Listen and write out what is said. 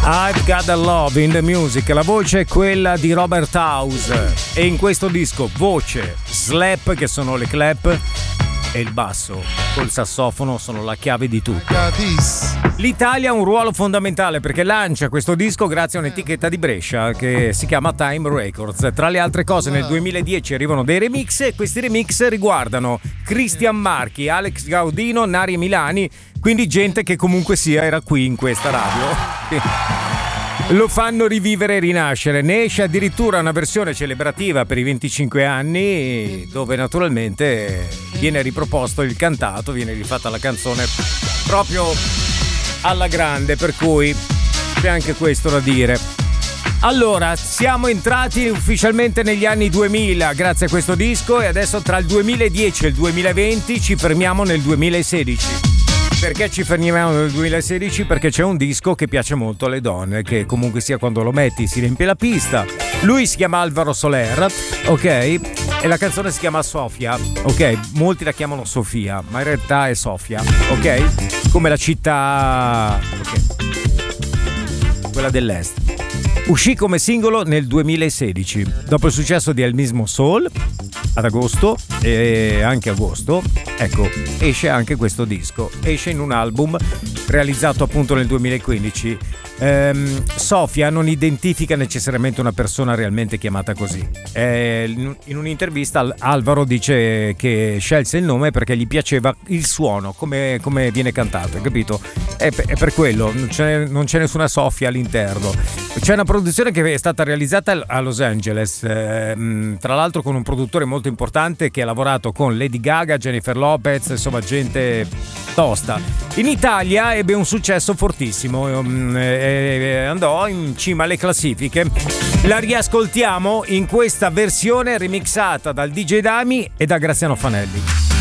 I've Got a Love in the Music. La voce è quella di Robert House e in questo disco voce, slap che sono le clap e il basso col sassofono sono la chiave di tutto. L'Italia ha un ruolo fondamentale perché lancia questo disco grazie a un'etichetta di Brescia che si chiama Time Records. Tra le altre cose nel 2010 arrivano dei remix e questi remix riguardano Cristian Marchi, Alex Gaudino, Nari Milani, quindi gente che comunque sia era qui in questa radio. Lo fanno rivivere e rinascere. Ne esce addirittura una versione celebrativa per i 25 anni dove naturalmente viene riproposto il cantato, viene rifatta la canzone proprio alla grande, per cui c'è anche questo da dire. Allora, siamo entrati ufficialmente negli anni 2000 grazie a questo disco e adesso tra il 2010 e il 2020 ci fermiamo nel 2016. Perché ci fermiamo nel 2016? Perché c'è un disco che piace molto alle donne, che comunque sia quando lo metti si riempie la pista. Lui si chiama Alvaro Soler, ok? E la canzone si chiama Sofia, ok? Molti la chiamano Sofia, ma in realtà è Sofia, ok? Come la città, ok? Quella dell'est. Uscì come singolo nel 2016, dopo il successo di El Mismo Sol ad agosto e anche agosto, ecco, esce anche questo disco, esce in un album realizzato appunto nel 2015. Sofia non identifica necessariamente una persona realmente chiamata così. In un'intervista Alvaro dice che scelse il nome perché gli piaceva il suono, come viene cantato, capito? È per quello, non c'è nessuna Sofia all'interno. C'è una produzione che è stata realizzata a Los Angeles, tra l'altro con un produttore molto importante che ha lavorato con Lady Gaga, Jennifer Lopez, insomma gente tosta. In Italia ebbe un successo fortissimo, andò in cima alle classifiche. La riascoltiamo in questa versione remixata dal DJ Dami e da Graziano Fanelli.